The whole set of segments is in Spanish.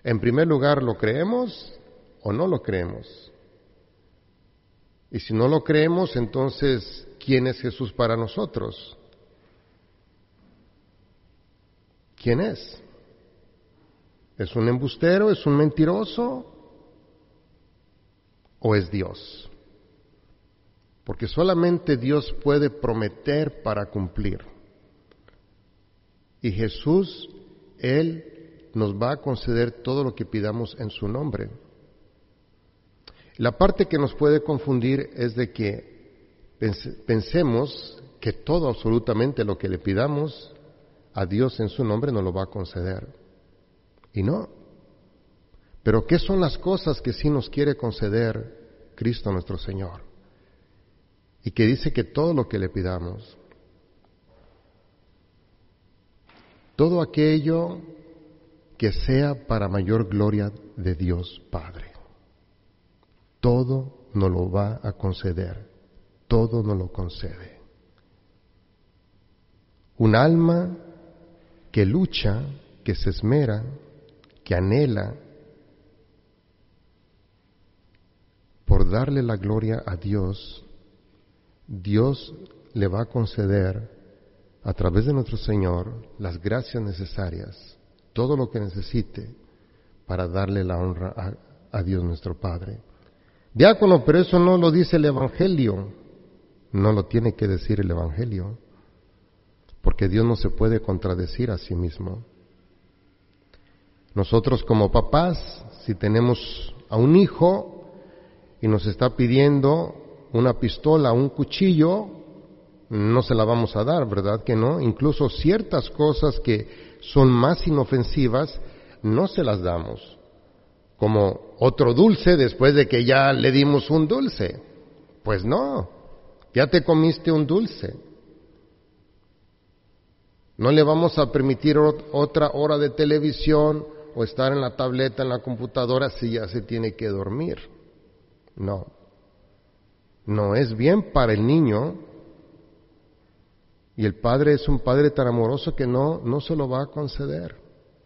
En primer lugar, ¿lo creemos o no lo creemos? Y si no lo creemos, entonces, ¿quién es Jesús para nosotros? ¿Quién es? ¿Es un embustero? ¿Es un mentiroso? ¿O es Dios? Porque solamente Dios puede prometer para cumplir. Y Jesús, Él nos va a conceder todo lo que pidamos en su nombre. La parte que nos puede confundir es de que pensemos que todo, absolutamente lo que le pidamos a Dios en su nombre nos lo va a conceder. Y no. Pero ¿qué son las cosas que sí nos quiere conceder Cristo nuestro Señor? Y que dice que todo lo que le pidamos, todo aquello que sea para mayor gloria de Dios Padre, todo nos lo va a conceder, todo nos lo concede. Un alma que lucha, que se esmera, que anhela por darle la gloria a Dios, Dios le va a conceder a través de nuestro Señor las gracias necesarias, todo lo que necesite para darle la honra a Dios nuestro Padre. Diácono, pero eso no lo dice el Evangelio. No lo tiene que decir el Evangelio, porque Dios no se puede contradecir a sí mismo. Nosotros como papás, si tenemos a un hijo y nos está pidiendo una pistola, un cuchillo, no se la vamos a dar, ¿verdad que no? Incluso ciertas cosas que son más inofensivas, no se las damos. Como otro dulce después de que ya le dimos un dulce. Pues no, ya te comiste un dulce. No le vamos a permitir otra hora de televisión o estar en la tableta, en la computadora, si ya se tiene que dormir. No. No es bien para el niño, y el Padre es un Padre tan amoroso que no se lo va a conceder.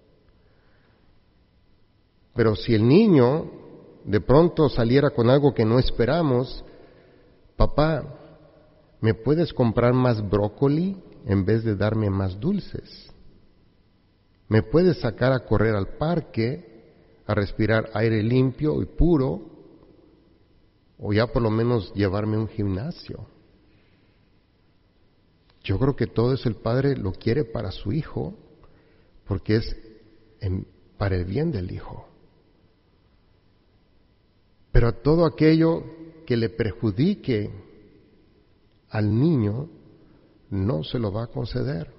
Pero si el niño de pronto saliera con algo que no esperamos, papá, ¿me puedes comprar más brócoli en vez de darme más dulces? ¿Me puedes sacar a correr al parque, a respirar aire limpio y puro? O ya por lo menos llevarme a un gimnasio. Yo creo que todo eso el Padre lo quiere para su Hijo, porque es para el bien del Hijo. Pero todo aquello que le perjudique al niño, no se lo va a conceder.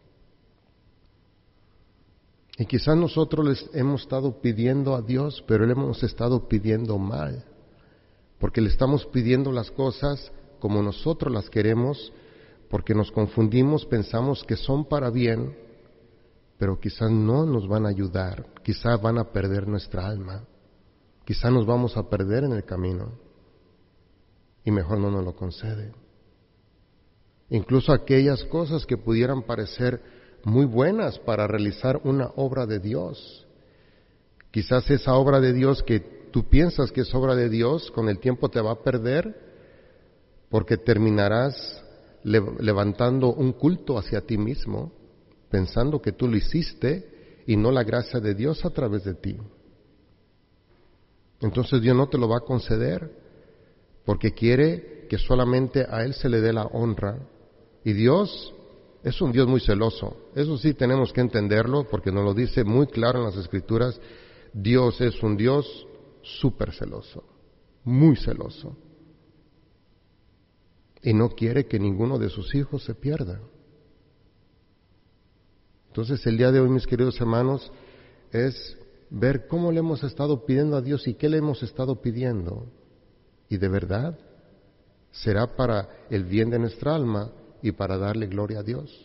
Y quizás nosotros les hemos estado pidiendo a Dios, pero le hemos estado pidiendo mal. Porque le estamos pidiendo las cosas como nosotros las queremos, porque nos confundimos, pensamos que son para bien, pero quizás no nos van a ayudar, quizás van a perder nuestra alma, quizás nos vamos a perder en el camino, y mejor no nos lo concede. Incluso aquellas cosas que pudieran parecer muy buenas para realizar una obra de Dios, quizás esa obra de Dios que tú piensas que es obra de Dios, con el tiempo te va a perder, porque terminarás levantando un culto hacia ti mismo, pensando que tú lo hiciste y no la gracia de Dios a través de ti. Entonces Dios no te lo va a conceder, porque quiere que solamente a Él se le dé la honra. Y Dios es un Dios muy celoso. Eso sí tenemos que entenderlo, porque nos lo dice muy claro en las Escrituras. Dios es un Dios súper celoso, muy celoso, y no quiere que ninguno de sus hijos se pierda. Entonces el día de hoy, mis queridos hermanos, es ver cómo le hemos estado pidiendo a Dios y qué le hemos estado pidiendo, y de verdad será para el bien de nuestra alma y para darle gloria a Dios.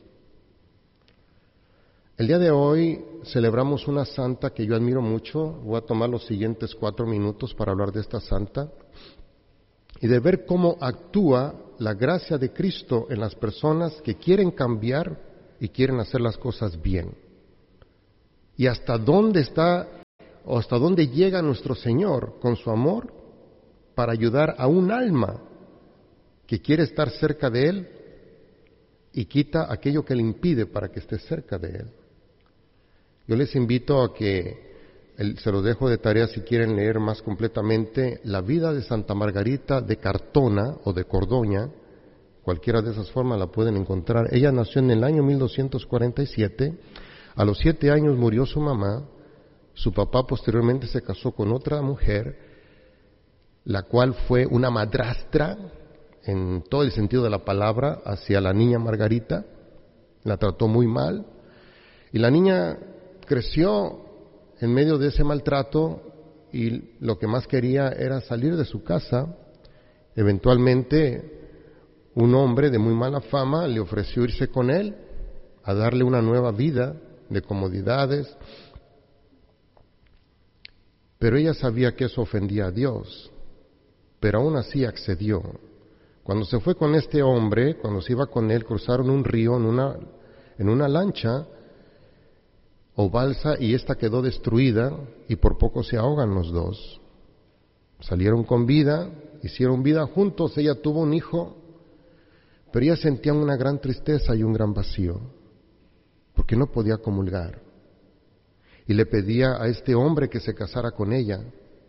El día de hoy celebramos una santa que yo admiro mucho. Voy a tomar los siguientes 4 minutos para hablar de esta santa y de ver cómo actúa la gracia de Cristo en las personas que quieren cambiar y quieren hacer las cosas bien. Y hasta dónde está o hasta dónde llega nuestro Señor con su amor para ayudar a un alma que quiere estar cerca de Él y quita aquello que le impide para que esté cerca de Él. Yo les invito a que, se los dejo de tarea si quieren leer más completamente, la vida de Santa Margarita de Cartona o de Cordoña, cualquiera de esas formas la pueden encontrar. Ella nació en el año 1247, a los 7 años murió su mamá, su papá posteriormente se casó con otra mujer, la cual fue una madrastra en todo el sentido de la palabra hacia la niña Margarita, la trató muy mal, y la niña creció en medio de ese maltrato y lo que más quería era salir de su casa. Eventualmente un hombre de muy mala fama le ofreció irse con él a darle una nueva vida de comodidades, pero ella sabía que eso ofendía a Dios, pero aún así accedió. Cuando se fue con este hombre, cuando se iba con él, cruzaron un río en una lancha o balsa, y esta quedó destruida y por poco se ahogan los dos. Salieron con vida, hicieron vida juntos, ella tuvo un hijo, pero ella sentía una gran tristeza y un gran vacío, porque no podía comulgar. Y le pedía a este hombre que se casara con ella,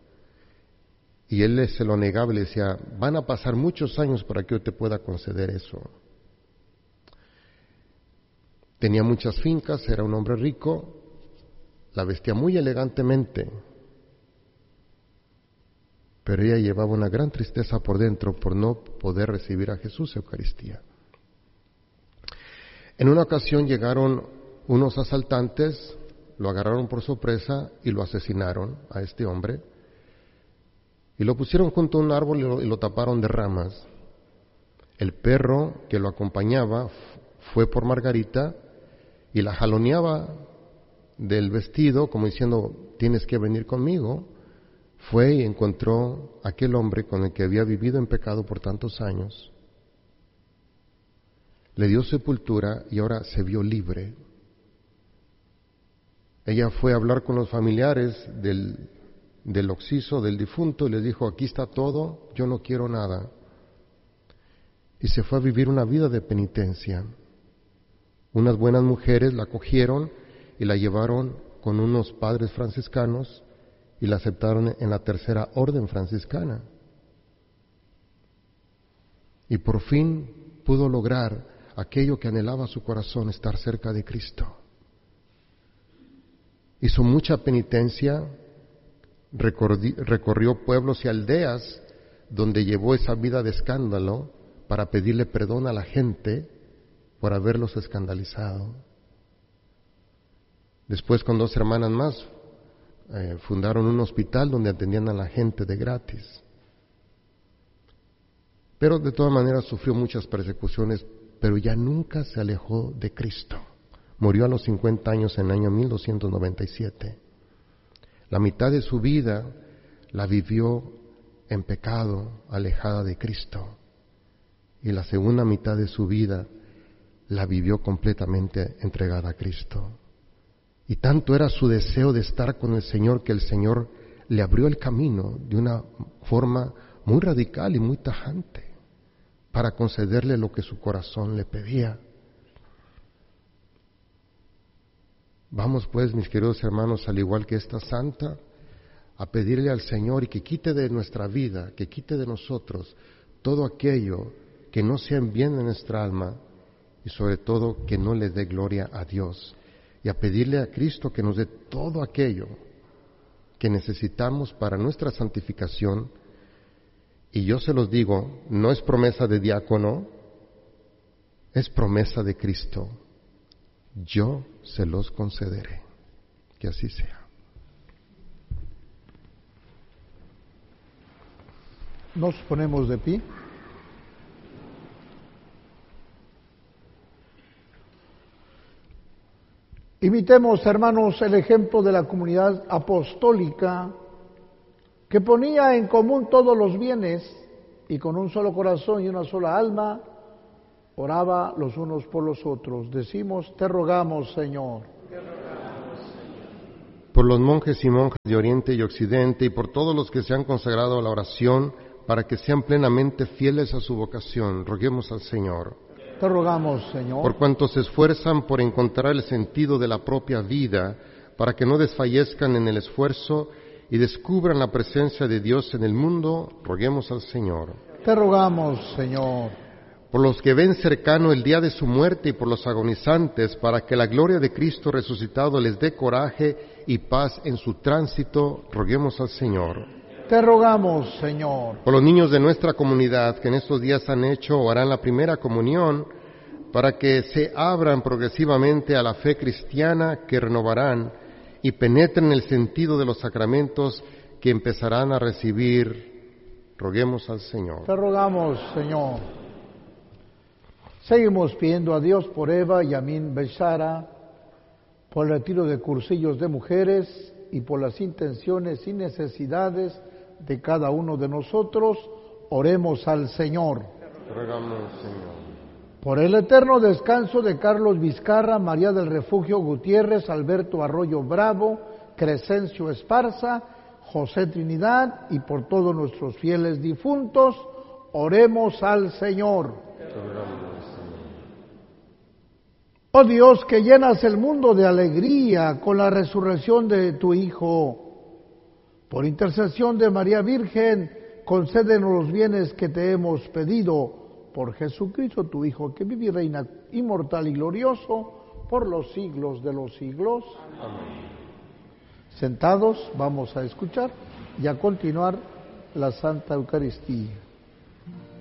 y él se lo negaba y le decía, van a pasar muchos años para que yo te pueda conceder eso. Tenía muchas fincas, era un hombre rico, la vestía muy elegantemente, pero ella llevaba una gran tristeza por dentro por no poder recibir a Jesús Eucaristía. En una ocasión llegaron unos asaltantes, lo agarraron por sorpresa y lo asesinaron a este hombre, y lo pusieron junto a un árbol y lo taparon de ramas. El perro que lo acompañaba fue por Margarita y la jaloneaba del vestido como diciendo, tienes que venir conmigo. Fue y encontró a aquel hombre con el que había vivido en pecado por tantos años. Le dio sepultura y ahora se vio libre. Ella fue a hablar con los familiares del occiso, del difunto, y les dijo, aquí está todo, yo no quiero nada. Y se fue a vivir una vida de penitencia. Unas buenas mujeres la acogieron y la llevaron con unos padres franciscanos y la aceptaron en la tercera orden franciscana. Y por fin pudo lograr aquello que anhelaba su corazón, estar cerca de Cristo. Hizo mucha penitencia, recorrió pueblos y aldeas donde llevó esa vida de escándalo para pedirle perdón a la gente por haberlos escandalizado. Después, con 2 hermanas más, fundaron un hospital donde atendían a la gente de gratis. Pero de todas maneras sufrió muchas persecuciones, pero ya nunca se alejó de Cristo. Murió a los 50 años en el año 1297. La mitad de su vida la vivió en pecado, alejada de Cristo. Y la segunda mitad de su vida la vivió completamente entregada a Cristo. Y tanto era su deseo de estar con el Señor que el Señor le abrió el camino de una forma muy radical y muy tajante para concederle lo que su corazón le pedía. Vamos pues, mis queridos hermanos, al igual que esta santa, a pedirle al Señor y que quite de nuestra vida, que quite de nosotros todo aquello que no sea en bien de nuestra alma y sobre todo que no le dé gloria a Dios. Y a pedirle a Cristo que nos dé todo aquello que necesitamos para nuestra santificación. Y yo se los digo, no es promesa de diácono, es promesa de Cristo. Yo se los concederé. Que así sea. Nos ponemos de pie. Imitemos, hermanos, el ejemplo de la comunidad apostólica que ponía en común todos los bienes y con un solo corazón y una sola alma oraba los unos por los otros. Decimos, te rogamos, Señor. por los monjes y monjas de Oriente y Occidente, y por todos los que se han consagrado a la oración, para que sean plenamente fieles a su vocación. Roguemos al Señor. Te rogamos, Señor. Por cuantos se esfuerzan por encontrar el sentido de la propia vida, para que no desfallezcan en el esfuerzo y descubran la presencia de Dios en el mundo, roguemos al Señor. Te rogamos, Señor. Por los que ven cercano el día de su muerte y por los agonizantes, para que la gloria de Cristo resucitado les dé coraje y paz en su tránsito, roguemos al Señor. Te rogamos, Señor. Por los niños de nuestra comunidad que en estos días han hecho o harán la primera comunión, para que se abran progresivamente a la fe cristiana que renovarán y penetren el sentido de los sacramentos que empezarán a recibir, roguemos al Señor. Te rogamos, Señor. Seguimos pidiendo a Dios por Eva y Amin Beshara, por el retiro de cursillos de mujeres y por las intenciones y necesidades de cada uno de nosotros. Oremos al Señor. Rogamos, Señor. Por el eterno descanso de Carlos Vizcarra, María del Refugio Gutiérrez, Alberto Arroyo Bravo, Crescencio Esparza, José Trinidad y por todos nuestros fieles difuntos, oremos al Señor. Oh Dios, que llenas el mundo de alegría con la resurrección de tu Hijo, por intercesión de María Virgen, concédenos los bienes que te hemos pedido, por Jesucristo tu Hijo, que vive y reina inmortal y glorioso por los siglos de los siglos. Amén. Sentados, vamos a escuchar y a continuar la Santa Eucaristía.